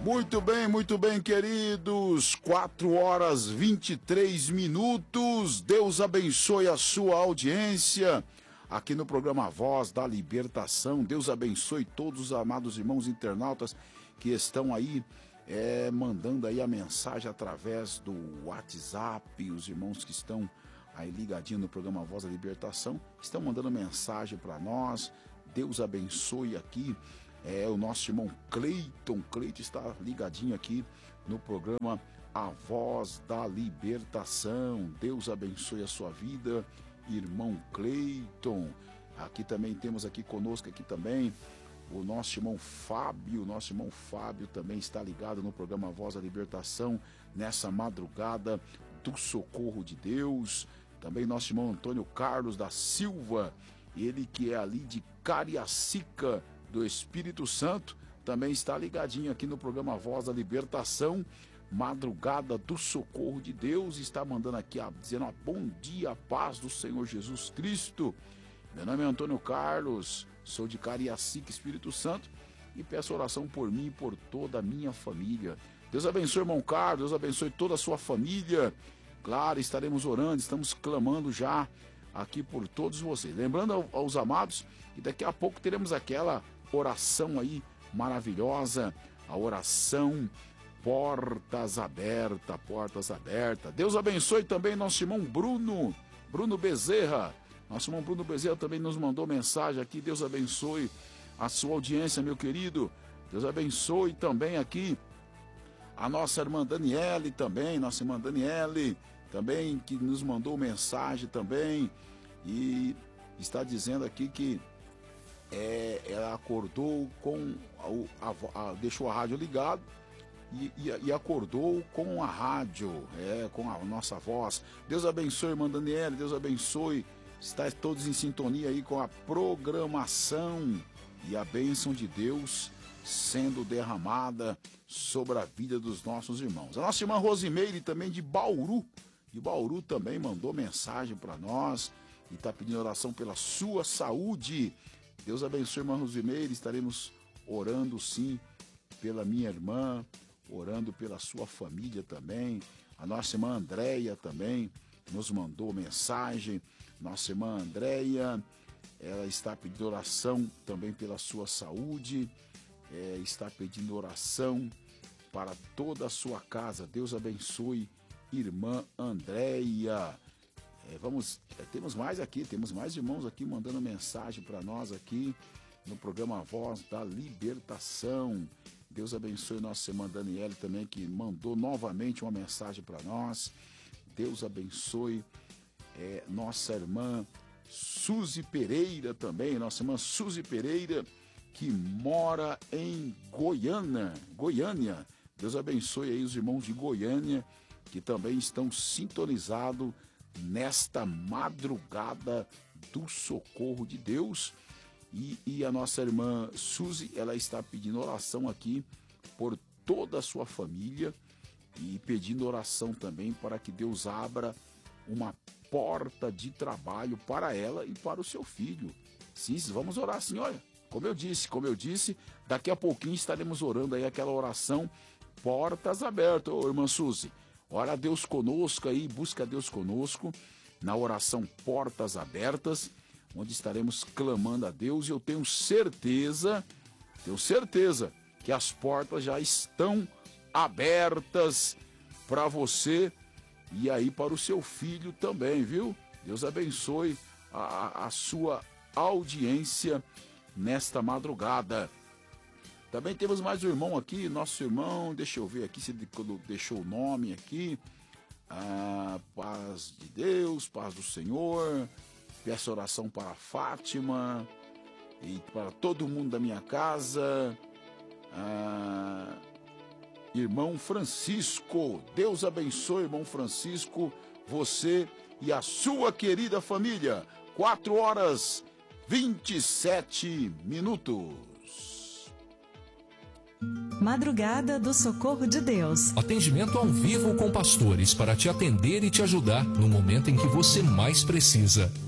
Muito bem, queridos. 4h23. Deus abençoe a sua audiência aqui no programa Voz da Libertação. Deus abençoe todos os amados irmãos internautas que estão aí mandando aí a mensagem através do WhatsApp. Os irmãos que estão aí ligadinhos no programa Voz da Libertação estão mandando mensagem para nós. Deus abençoe aqui. O nosso irmão Cleiton está ligadinho aqui no programa A Voz da Libertação. Deus abençoe a sua vida, irmão Cleiton. Aqui também temos aqui conosco aqui também o nosso irmão Fábio. Nosso irmão Fábio também está ligado no programa A Voz da Libertação nessa madrugada do socorro de Deus. Também nosso irmão Antônio Carlos da Silva, ele que é ali de Cariacica do Espírito Santo, também está ligadinho aqui no programa Voz da Libertação, madrugada do socorro de Deus. Está mandando aqui, dizendo bom dia, paz do Senhor Jesus Cristo. Meu nome é Antônio Carlos, sou de Cariacica, Espírito Santo, e peço oração por mim e por toda a minha família. Deus abençoe, irmão Carlos, Deus abençoe toda a sua família. Claro, estaremos orando, estamos clamando já aqui por todos vocês. Lembrando aos amados que daqui a pouco teremos aquela oração aí maravilhosa, a oração Portas Abertas. Deus abençoe também nosso irmão Bruno Bezerra. Nosso irmão Bruno Bezerra também nos mandou mensagem aqui. Deus abençoe a sua audiência, meu querido. Deus abençoe também aqui a nossa irmã Daniele também, que nos mandou mensagem também e está dizendo aqui que ela acordou com deixou a rádio ligada e acordou com a rádio, com a nossa voz. Deus abençoe, irmã Daniela, Deus abençoe, está todos em sintonia aí com a programação e a bênção de Deus sendo derramada sobre a vida dos nossos irmãos. A nossa irmã Rosimeire também de Bauru também mandou mensagem para nós e está pedindo oração pela sua saúde. Deus abençoe, irmã Rosimeire, estaremos orando sim pela minha irmã, orando pela sua família também. A nossa irmã Andréia também nos mandou mensagem. Nossa irmã Andréia, ela está pedindo oração também pela sua saúde, está pedindo oração para toda a sua casa. Deus abençoe, irmã Andréia. Temos mais irmãos aqui mandando mensagem para nós aqui no programa Voz da Libertação. Deus abençoe nossa irmã Daniele também, que mandou novamente uma mensagem para nós. Deus abençoe nossa irmã Suzy Pereira também, nossa irmã Suzy Pereira, que mora em Goiânia. Deus abençoe aí os irmãos de Goiânia, que também estão sintonizados nesta madrugada do socorro de Deus. E a nossa irmã Suzy, ela está pedindo oração aqui por toda a sua família e pedindo oração também para que Deus abra uma porta de trabalho para ela e para o seu filho. Sim, vamos orar assim, olha, como eu disse, daqui a pouquinho estaremos orando aí aquela oração Portas Abertas. Ô, irmã Suzy, ora a Deus conosco aí, busca Deus conosco na oração Portas Abertas, onde estaremos clamando a Deus, e eu tenho certeza que as portas já estão abertas para você e aí para o seu filho também, viu? Deus abençoe a sua audiência nesta madrugada. Também temos mais um irmão aqui, nosso irmão, deixa eu ver aqui se ele deixou o nome aqui. Paz de Deus, paz do Senhor. Peço oração para a Fátima e para todo mundo da minha casa. Irmão Francisco, Deus abençoe, irmão Francisco, você e a sua querida família. 4h27. Madrugada do Socorro de Deus. Atendimento ao vivo com pastores para te atender e te ajudar no momento em que você mais precisa.